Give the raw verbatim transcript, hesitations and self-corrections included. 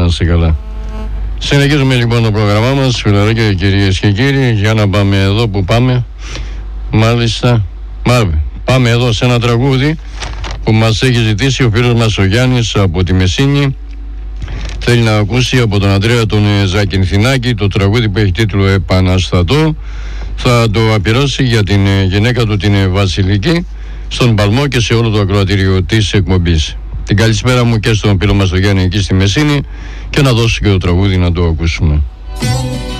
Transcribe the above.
είστε καλά. Συνεχίζουμε λοιπόν το πρόγραμμά μας, φιλαράκια, κυρίες και κύριοι. Για να πάμε εδώ που πάμε. Μάλιστα, μάλιστα. Πάμε εδώ σε ένα τραγούδι που μας έχει ζητήσει ο φίλος μας ο Γιάννης από τη Μεσίνη. Θέλει να ακούσει από τον Ανδρέα τον Ζακυνθινάκη το τραγούδι που έχει τίτλο Επαναστατώ. Θα το αφιερώσει για την γυναίκα του, την Βασιλική, στον Παλμό και σε όλο το ακροατήριο της εκπομπής. Την καλησπέρα μου και στον φίλο μας τον Γιάννη εκεί στη Μεσίνη, και να δώσω και το τραγούδι να το ακούσουμε.